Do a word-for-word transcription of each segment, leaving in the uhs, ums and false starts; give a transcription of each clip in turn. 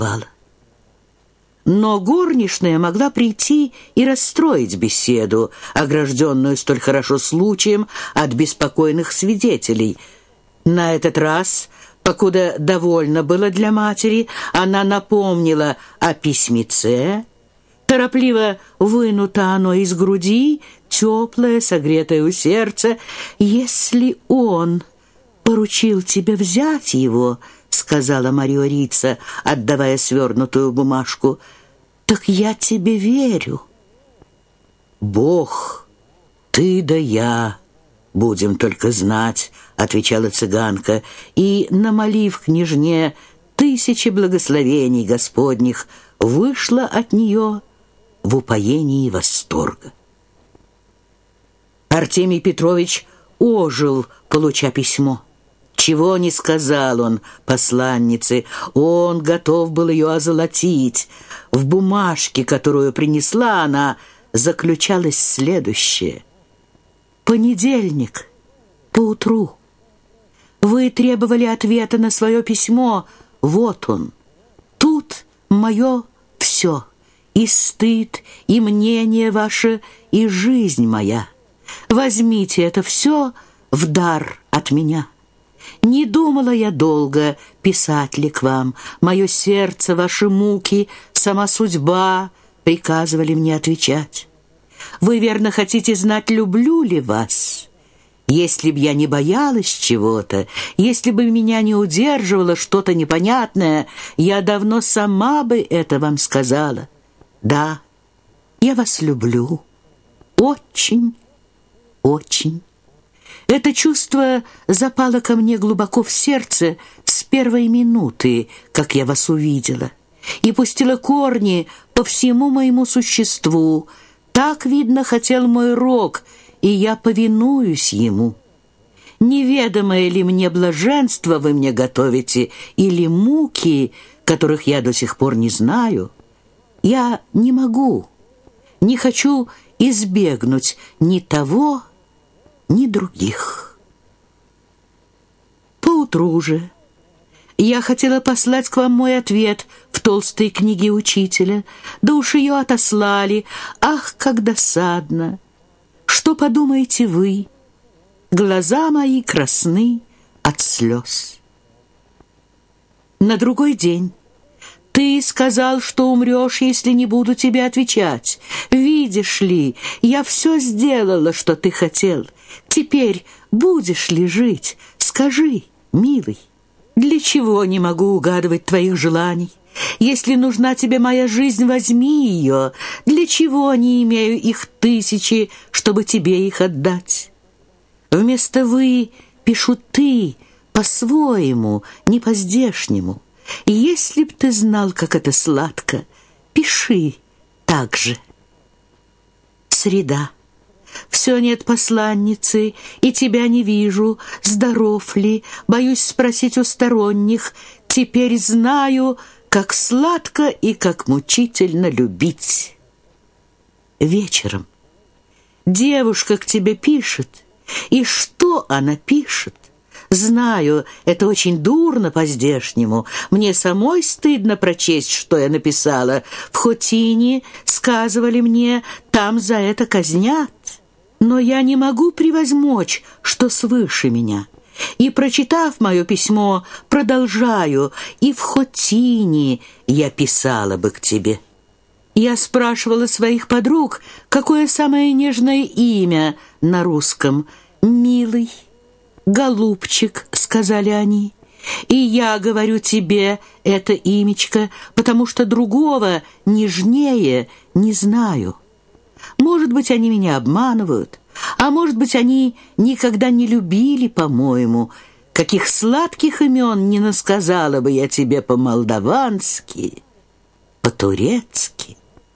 засыпала. Но горничная могла прийти и расстроить беседу, огражденную столь хорошо случаем от беспокойных свидетелей. На этот раз, покуда довольно было для матери, она напомнила о письмеце. Торопливо вынуто оно из груди, теплое, согретое у сердца. «Если он поручил тебе взять его, — сказала Марья Рица, отдавая свернутую бумажку, — так я тебе верю». «Бог, ты да я будем только знать, — отвечала цыганка, и, намолив княжне тысячи благословений Господних, вышла от нее в упоении восторга. Артемий Петрович ожил, получа письмо. Чего не сказал он посланнице, он готов был ее озолотить. В бумажке, которую принесла она, заключалось следующее. «Понедельник, поутру. Вы требовали ответа на свое письмо. Вот он. Тут мое все. И стыд, и мнение ваше, и жизнь моя. Возьмите это все в дар от меня. Не думала я долго, писать ли к вам. Мое сердце, ваши муки, сама судьба приказывали мне отвечать. Вы, верно, хотите знать, люблю ли вас? Если б я не боялась чего-то, если бы меня не удерживало что-то непонятное, я давно сама бы это вам сказала. Да, я вас люблю. Очень, очень. Это чувство запало ко мне глубоко в сердце с первой минуты, как я вас увидела, и пустило корни по всему моему существу. Так, видно, хотел мой рок, и я повинуюсь ему. Неведомое ли мне блаженство вы мне готовите, или муки, которых я до сих пор не знаю? Я не могу, не хочу избегнуть ни того, ни других. Поутру же я хотела послать к вам мой ответ в толстой книге учителя, да уж ее отослали. Ах, как досадно! Что подумаете вы? Глаза мои красны от слез. На другой день ты сказал, что умрешь, если не буду тебе отвечать. Видишь ли, я все сделала, что ты хотел. Теперь будешь ли жить? Скажи, милый. Для чего не могу угадывать твоих желаний? Если нужна тебе моя жизнь, возьми ее. Для чего не имею их тысячи, чтобы тебе их отдать? Вместо «вы» пишу «ты», по-своему, не по-здешнему. Если б ты знал, как это сладко, пиши так же. Среда. Все нет посланницы, и тебя не вижу. Здоров ли? Боюсь спросить у сторонних. Теперь знаю, как сладко и как мучительно любить. Вечером. Девушка к тебе пишет. И что она пишет? Знаю, это очень дурно по-здешнему. Мне самой стыдно прочесть, что я написала. В Хотине сказывали мне, там за это казнят. Но я не могу превозмочь, что свыше меня. И, прочитав мое письмо, продолжаю. И в Хотине я писала бы к тебе. Я спрашивала своих подруг, какое самое нежное имя на русском. «Милый, голубчик», — сказали они. И я говорю тебе это имечко, потому что другого нежнее не знаю. Может быть, они меня обманывают, а может быть, они никогда не любили, по-моему. Каких сладких имен не насказала бы я тебе по-молдавански, по-турецки.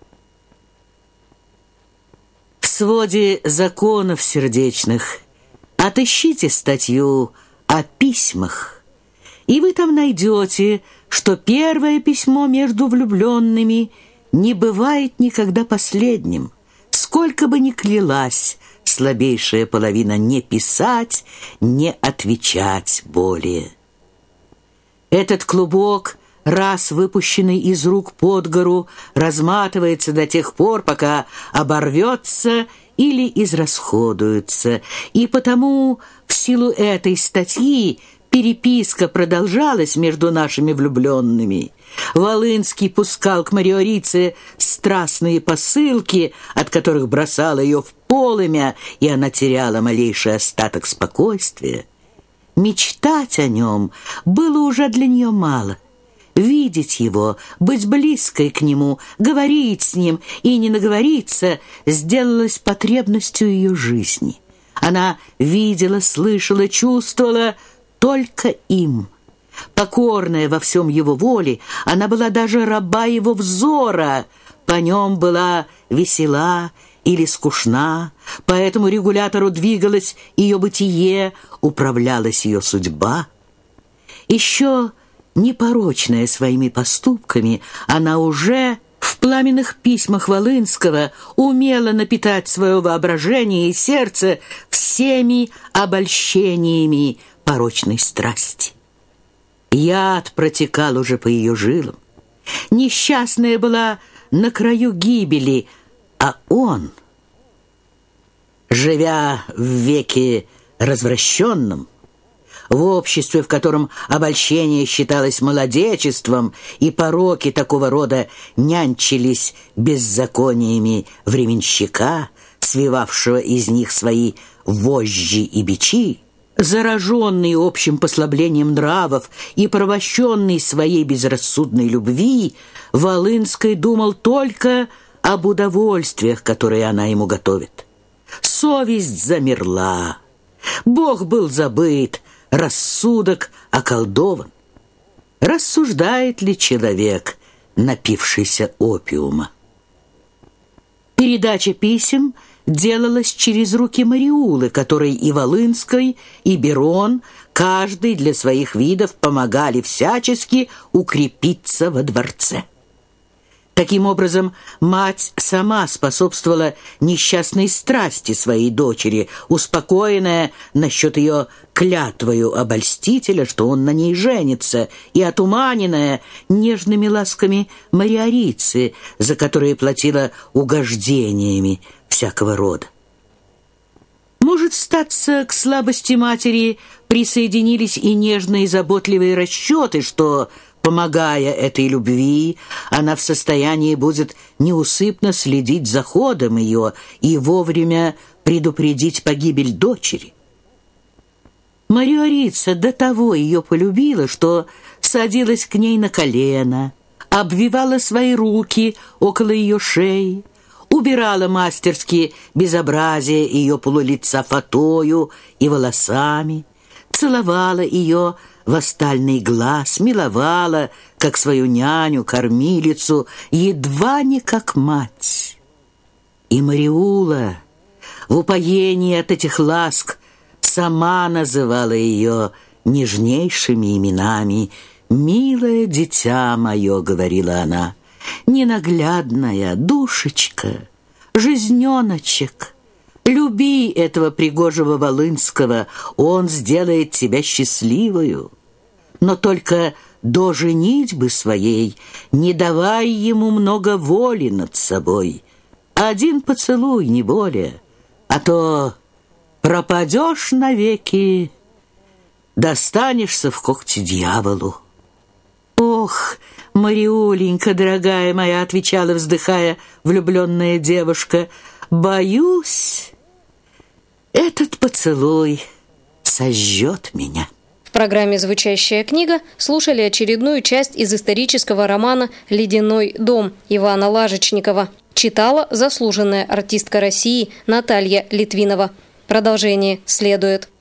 В своде законов сердечных отыщите статью о письмах, и вы там найдете, что первое письмо между влюбленными не бывает никогда последним. Сколько бы ни клялась слабейшая половина не писать, не отвечать более. Этот клубок раз выпущенный из рук под гору, разматывается до тех пор, пока оборвется или израсходуется. И потому в силу этой статьи переписка продолжалась между нашими влюбленными. Волынский пускал к Марьорице страстные посылки, от которых бросал ее в полымя, и она теряла малейший остаток спокойствия. Мечтать о нем было уже для нее мало. Видеть его, быть близкой к нему, говорить с ним и не наговориться сделалось потребностью ее жизни. Она видела, слышала, чувствовала только им. Покорная во всем его воле, она была даже раба его взора. По нем была весела или скучна, по этому регулятору двигалось ее бытие, управлялась ее судьба. Еще непорочная своими поступками, она уже в пламенных письмах Волынского умела напитать свое воображение и сердце всеми обольщениями порочной страсти. Яд протекал уже по ее жилам. Несчастная была на краю гибели, а он, живя в веке развращенном, в обществе, в котором обольщение считалось молодечеством, и пороки такого рода нянчились беззакониями временщика, свивавшего из них свои вожжи и бичи, зараженный общим послаблением нравов и порабощенный своей безрассудной любви, Волынский думал только об удовольствиях, которые она ему готовит. Совесть замерла, Бог был забыт, рассудок околдован. Рассуждает ли человек, напившийся опиума? Передача писем делалась через руки Мариулы, которой и Волынской, и Берон, каждый для своих видов, помогали всячески укрепиться во дворце. Таким образом, мать сама способствовала несчастной страсти своей дочери, успокоенная насчет ее клятвою обольстителя, что он на ней женится, и отуманенная нежными ласками Марьорицы, за которые платила угождениями всякого рода. Может, статься, к слабости матери присоединились и нежные заботливые расчеты, что, помогая этой любви, она в состоянии будет неусыпно следить за ходом ее и вовремя предупредить погибель дочери. Марьорица до того ее полюбила, что садилась к ней на колено, обвивала свои руки около ее шеи, убирала мастерски безобразие ее полулица фатою и волосами, целовала ее в остальный глаз, миловала, как свою няню, кормилицу, едва не как мать. И Мариула в упоении от этих ласк сама называла ее нежнейшими именами. «Милое дитя мое», — говорила она, — «ненаглядная душечка, жизненочек, люби этого пригожего Волынского, он сделает тебя счастливою. Но только до женитьбы своей не давай ему много воли над собой. Один поцелуй, не более, а то пропадешь навеки, достанешься в когти дьяволу». «Ох, Мариуленька, дорогая моя», — отвечала, вздыхая, влюбленная девушка, — «боюсь, этот поцелуй сожжет меня». В программе «Звучащая книга» слушали очередную часть из исторического романа «Ледяной дом» Ивана Лажечникова. Читала заслуженная артистка России Наталья Литвинова. Продолжение следует.